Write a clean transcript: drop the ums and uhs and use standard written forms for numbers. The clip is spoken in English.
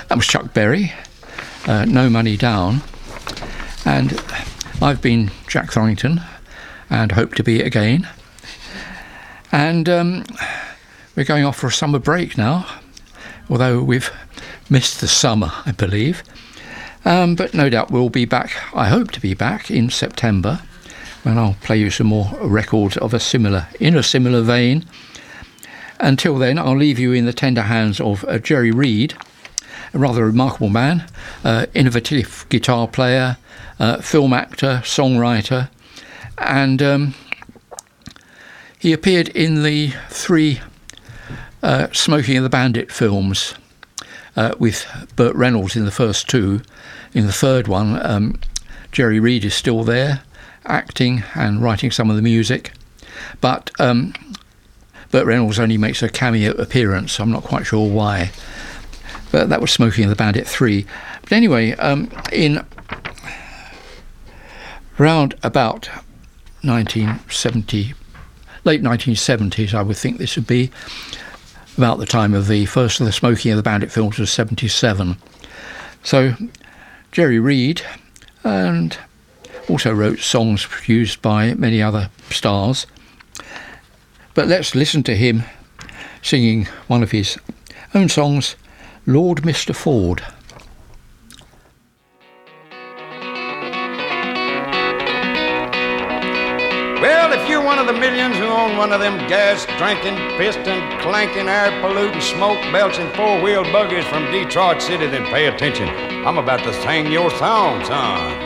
That was Chuck Berry, No Money Down. And I've been Jack Thorrington and hope to be it again. And we're going off for a summer break now, although we've missed the summer, I believe. But no doubt we'll be back, I hope to be back in September, when I'll play you some more records of a similar vein. Until then, I'll leave you in the tender hands of Jerry Reed, a rather remarkable man, innovative guitar player, film actor, songwriter, and he appeared in the 3 Smokey and the Bandit films with Burt Reynolds in the first 2. In the third one, Jerry Reed is still there, acting and writing some of the music, but Burt Reynolds only makes a cameo appearance. I'm not quite sure why, but that was Smokey and the Bandit 3. But anyway, in round about 1970, late 1970s, I would think this would be, about the time of the first of the Smokey and the Bandit films was 77. So Jerry Reed, and also wrote songs produced by many other stars. But let's listen to him singing one of his own songs, Lord Mr. Ford. Well, if you're one of the millions who own one of them gas-drinking, piston-clanking, air-polluting, smoke-belching four-wheel buggies from Detroit City, then pay attention. I'm about to sing your song, son.